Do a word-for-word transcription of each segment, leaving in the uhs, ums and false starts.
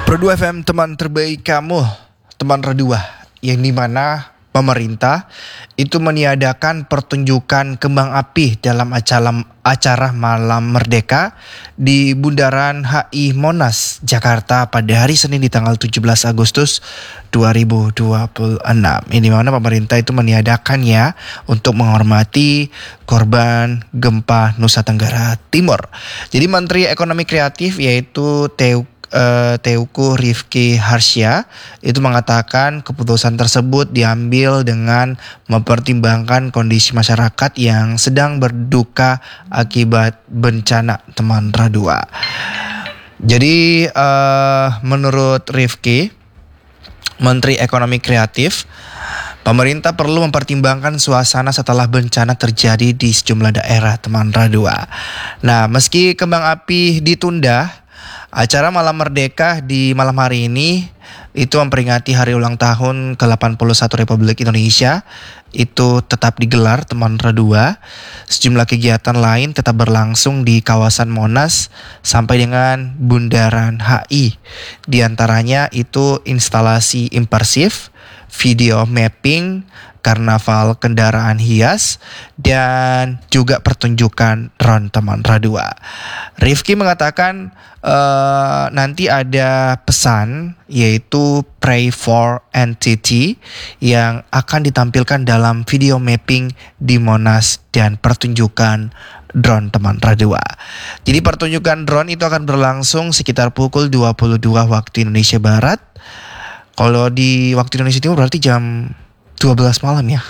Pro dua F M, teman terbaik kamu, teman Redua, yang dimana pemerintah itu meniadakan pertunjukan kembang api dalam acara, acara Malam Merdeka di Bundaran H I Monas, Jakarta pada hari Senin di tanggal tujuh belas Agustus dua ribu dua puluh enam. Ini dimana pemerintah itu meniadakannya untuk menghormati korban gempa Nusa Tenggara Timur. Jadi Menteri Ekonomi Kreatif yaitu Teuku Uh, Teuku Rifki Harsya itu mengatakan keputusan tersebut diambil dengan mempertimbangkan kondisi masyarakat yang sedang berduka akibat bencana, teman Radua. Jadi uh, menurut Rifki, Menteri Ekonomi Kreatif, pemerintah perlu mempertimbangkan suasana setelah bencana terjadi di sejumlah daerah, teman Radua. Nah, meski kembang api ditunda, acara Malam Merdeka di malam hari ini itu memperingati hari ulang tahun ke delapan puluh satu Republik Indonesia itu tetap digelar, teman Radua. Sejumlah kegiatan lain tetap berlangsung di kawasan Monas sampai dengan Bundaran H I. Di antaranya itu instalasi imersif, video mapping, karnaval kendaraan hias, dan juga pertunjukan drone, teman Radua. Rifki mengatakan uh, nanti ada pesan yaitu Pray for N T T yang akan ditampilkan dalam video mapping di Monas dan pertunjukan drone, teman Radua. Jadi pertunjukan drone itu akan berlangsung sekitar pukul dua puluh dua waktu Indonesia Barat. Kalau di waktu Indonesia Timur berarti jam dua belas malam ya.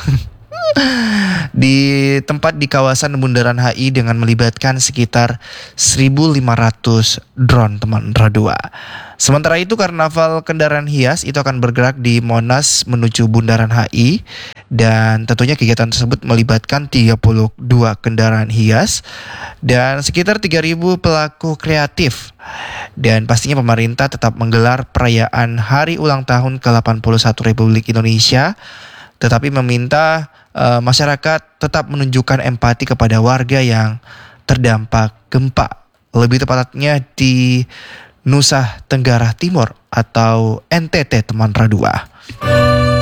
Di tempat di kawasan Bundaran H I dengan melibatkan sekitar seribu lima ratus drone, teman Radua. Sementara itu karnaval kendaraan hias itu akan bergerak di Monas menuju Bundaran H I, dan tentunya kegiatan tersebut melibatkan tiga puluh dua kendaraan hias dan sekitar tiga ribu pelaku kreatif. Dan pastinya pemerintah tetap menggelar perayaan hari ulang tahun ke delapan puluh satu Republik Indonesia, tetapi meminta uh, masyarakat tetap menunjukkan empati kepada warga yang terdampak gempa, lebih tepatnya di Nusa Tenggara Timur atau N T T, teman Radua.